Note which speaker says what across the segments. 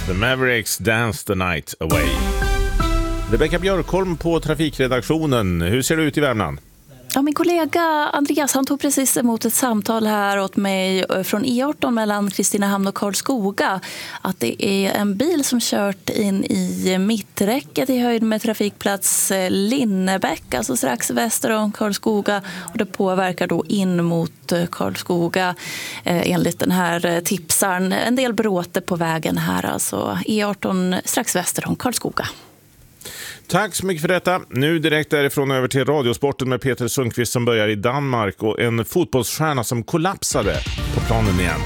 Speaker 1: The Mavericks Dance the Night Away. Rebecka Björkholm på trafikredaktionen. Hur ser det ut i Värmland?
Speaker 2: Ja, min kollega Andreas han tog precis emot ett samtal här åt mig från E18 mellan Kristinehamn och Karlskoga. Att det är en bil som kört in i mitträcket i höjd med trafikplats Linnebäck, alltså strax väster om Karlskoga. Och det påverkar då in mot Karlskoga enligt den här tipsaren. En del bråte på vägen här, alltså E18 strax väster om Karlskoga.
Speaker 1: Tack så mycket för detta. Nu direkt därifrån över till radiosporten med Peter Sundqvist som börjar i Danmark och en fotbollsstjärna som kollapsade på planen igen.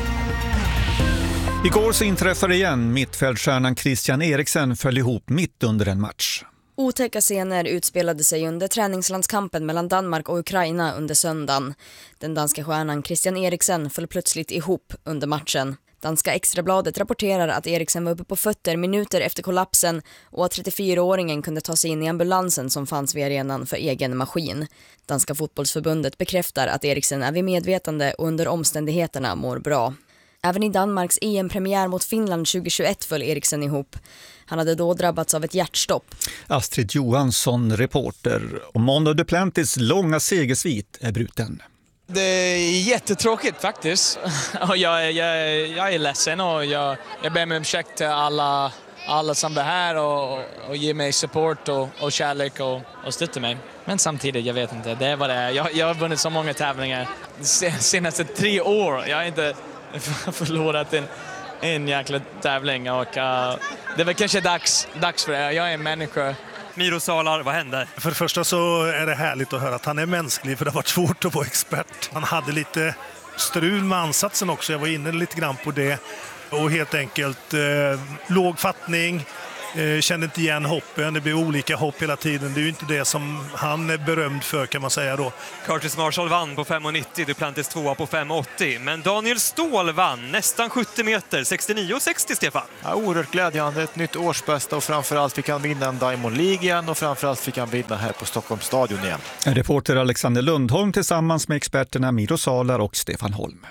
Speaker 3: Igår så inträffade igen. Mittfältstjärnan Christian Eriksen föll ihop mitt under en match.
Speaker 4: Otäcka scener utspelade sig under träningslandskampen mellan Danmark och Ukraina under söndagen. Den danska stjärnan Christian Eriksen föll plötsligt ihop under matchen. Danska Extrabladet rapporterar att Eriksen var uppe på fötter minuter efter kollapsen och att 34-åringen kunde ta sig in i ambulansen som fanns vid arenan för egen maskin. Danska fotbollsförbundet bekräftar att Eriksen är vid medvetande och under omständigheterna mår bra. Även i Danmarks EM-premiär mot Finland 2021 föll Eriksen ihop. Han hade då drabbats av ett hjärtstopp.
Speaker 3: Astrid Johansson, reporter. Och Mondo Duplantis långa segersvit är bruten.
Speaker 5: Det är jättetråkigt faktiskt. Och jag är ledsen och jag ber mig om ursäkt till alla som är här och ger mig support och kärlek och stöttar mig. Men samtidigt, jag vet inte, det är vad det är. Jag har vunnit så många tävlingar de senaste 3 år. Jag har inte förlorat en jäkla tävling och det var kanske dags för det. Jag är en människa.
Speaker 6: Miro Salar, vad händer?
Speaker 7: För det första så är det härligt att höra att han är mänsklig, för det har varit svårt att vara expert. Han hade lite strul med ansatsen också, jag var inne lite grann på det. Och helt enkelt låg fattning, kände inte igen hoppen, det blev olika hopp hela tiden. Det är ju inte det som han är berömd för, kan man säga då.
Speaker 6: Curtis Marshall vann på 5,90, Duplantis 2 på 5,80. Men Daniel Ståhl vann nästan 70 meter, 69,60 Stefan.
Speaker 8: Ja, oerhört glädjande, ett nytt årsbästa och framförallt fick han vinna en Diamond League igen och framförallt fick han vinna här på Stockholms stadion igen.
Speaker 3: Reporter Alexander Lundholm tillsammans med experterna Miro Salar och Stefan Holm.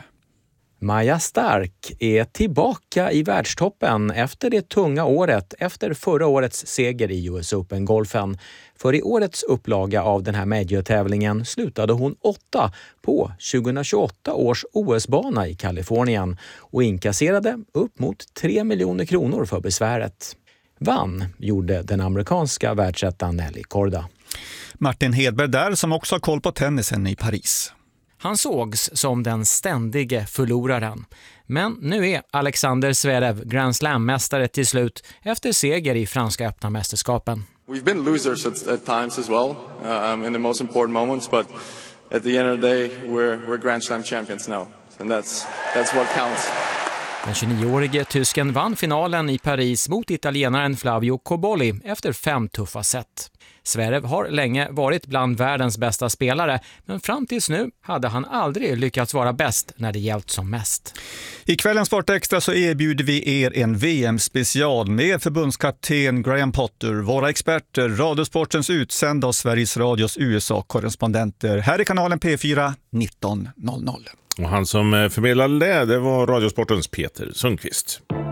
Speaker 9: Maja Stark är tillbaka i världstoppen efter det tunga året efter förra årets seger i US Open-golfen. För i årets upplaga av den här major-tävlingen slutade hon 8 på 2028 års OS-bana i Kalifornien och inkasserade upp mot 3 miljoner kronor för besväret. Vann gjorde den amerikanska världsettan Nelly Korda.
Speaker 3: Martin Hedberg där som också har koll på tennisen i Paris.
Speaker 10: Han sågs som den ständige förloraren. Men nu är Alexander Zverev Grand Slam-mästare till slut efter seger i franska öppna mästerskapen.
Speaker 11: We've been losers at times as well in the most important moments, but at the end of the day we're Grand Slam champions now. And that's what counts.
Speaker 10: Den 29-årige tysken vann finalen i Paris mot italienaren Flavio Cobolli efter 5 tuffa set. Zverev har länge varit bland världens bästa spelare, men fram tills nu hade han aldrig lyckats vara bäst när det gällt som mest.
Speaker 3: I kvällens Sportextra så erbjuder vi er en VM-special med förbundskapten Graham Potter, våra experter, Radiosportens utsända och Sveriges Radios USA-korrespondenter här i kanalen P4 19:00.
Speaker 1: Och han som förmedlade det var Radiosportens Peter Sundqvist.